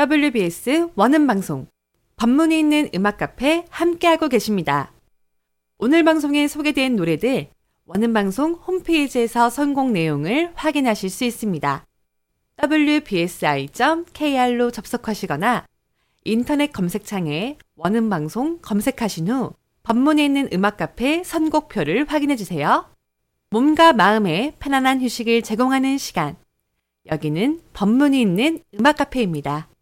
WBS 원음방송 법문이 있는 음악카페 함께하고 계십니다. 오늘 방송에 소개된 노래들 원음방송 홈페이지에서 선곡 내용을 확인하실 수 있습니다. wbsi.kr로 접속하시거나 인터넷 검색창에 원음방송 검색하신 후 법문이 있는 음악카페 선곡표를 확인해주세요. 몸과 마음에 편안한 휴식을 제공하는 시간. 여기는 법문이 있는 음악카페입니다.